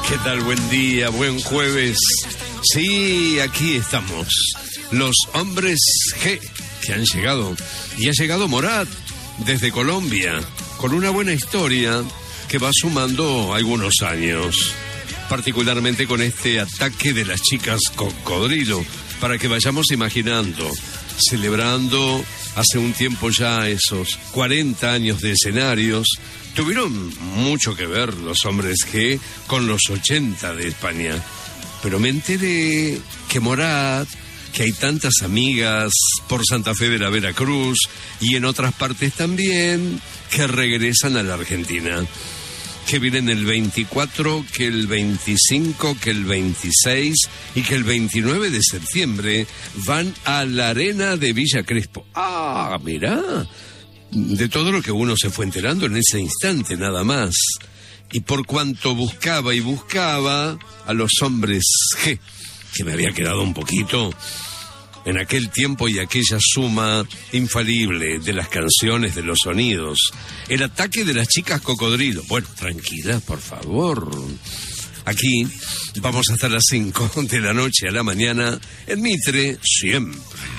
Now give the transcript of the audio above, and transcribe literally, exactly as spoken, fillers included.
¿Qué tal? Buen día, buen jueves. Sí, aquí estamos. Los hombres G que han llegado. Y ha llegado Morat desde Colombia, con una buena historia que va sumando algunos años. Particularmente con este ataque de las chicas cocodrilo, para que vayamos imaginando, celebrando hace un tiempo ya esos cuarenta años de escenarios. Tuvieron mucho que ver los hombres G con los ochenta de España. Pero me enteré que Morat, que hay tantas amigas por Santa Fe de la Veracruz y en otras partes también, que regresan a la Argentina. Que vienen el veinticuatro, que el veinticinco, que el veintiséis y que el veintinueve de septiembre van a la Arena de Villa Crespo. Ah, mirá, de todo lo que uno se fue enterando en ese instante nada más. Y por cuanto buscaba y buscaba a los hombres G, que me había quedado un poquito en aquel tiempo y aquella suma infalible de las canciones, de los sonidos. El ataque de las chicas cocodrilo. Bueno, tranquila, por favor. Aquí vamos hasta las cinco de la noche a la mañana en Mitre siempre.